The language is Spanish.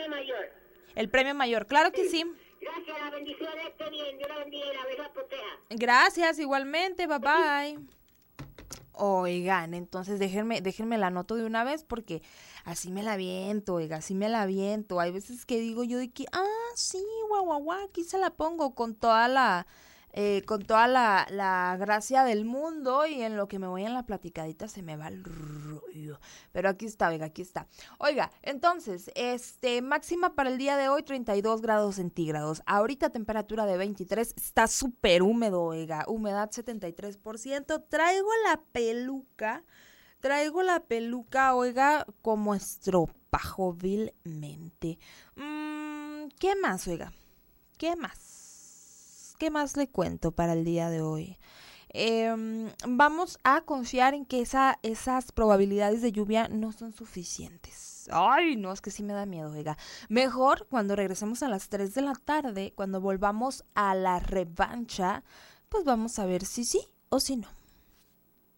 premio mayor. El premio mayor, claro que sí. Gracias, la bendición esté bien. Dios la bendiga y la verdad proteja. Gracias, igualmente, bye bye. Oigan, entonces déjenme la anoto de una vez porque así me la aviento, oiga, así me la aviento. Hay veces que digo yo de que, sí, guau, aquí se la pongo con toda la gracia del mundo y en lo que me voy en la platicadita se me va el rollo. Pero aquí está, oiga, aquí está. Oiga, entonces, máxima para el día de hoy 32 grados centígrados. Ahorita temperatura de 23, está súper húmedo, oiga, humedad 73%. Traigo la peluca, oiga, como estropajo vilmente. ¿Qué más, oiga? ¿Qué más le cuento para el día de hoy? Vamos a confiar en que esas probabilidades de lluvia no son suficientes. Ay, no, es que sí me da miedo, oiga. Mejor cuando regresemos a las 3 de la tarde, cuando volvamos a la revancha, pues vamos a ver si sí o si no.